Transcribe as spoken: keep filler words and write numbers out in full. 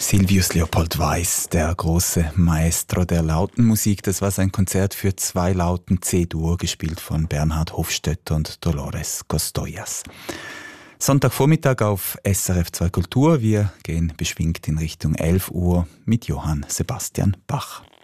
Silvius Leopold Weiss, der große Maestro der Lautenmusik. Das war sein Konzert für zwei Lauten C-Dur, gespielt von Bernhard Hofstetter und Dolores Costoyas. Sonntagvormittag auf S R F zwei Kultur. Wir gehen beschwingt in Richtung elf Uhr mit Johann Sebastian Bach.